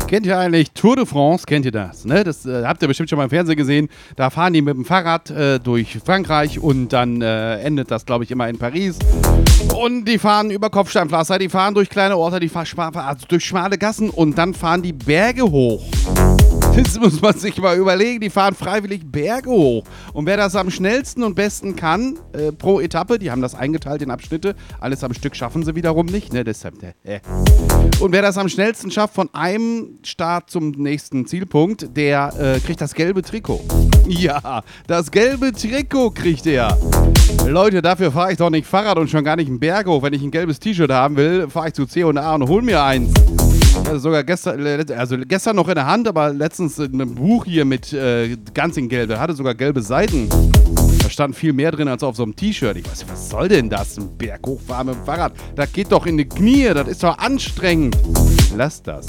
Kennt ihr eigentlich Tour de France? Kennt ihr das? Ne? Das habt ihr bestimmt schon mal im Fernsehen gesehen. Da fahren die mit dem Fahrrad durch Frankreich und dann endet das, glaube ich, immer in Paris. Und die fahren über Kopfsteinpflaster, die fahren durch kleine Orte, die fahren also durch schmale Gassen und dann fahren die Berge hoch. Das muss man sich mal überlegen, die fahren freiwillig Berge hoch. Und wer das am schnellsten und besten kann, pro Etappe, die haben das eingeteilt in Abschnitte, alles am Stück schaffen sie wiederum nicht, ne? Deshalb, Und wer das am schnellsten schafft, von einem Start zum nächsten Zielpunkt, der kriegt das gelbe Trikot. Ja, das gelbe Trikot kriegt er. Leute, dafür fahre ich doch nicht Fahrrad und schon gar nicht einen Berg hoch. Wenn ich ein gelbes T-Shirt haben will, fahre ich zu C&A und hol mir eins. Also sogar gestern noch in der Hand, aber letztens in einem Buch hier mit ganz in Gelb. Der hatte sogar gelbe Seiten. Da stand viel mehr drin als auf so einem T-Shirt. Ich weiß nicht, was soll denn das? Ein Berg hochfahren mit dem Fahrrad. Das geht doch in die Knie. Das ist doch anstrengend. Lass das.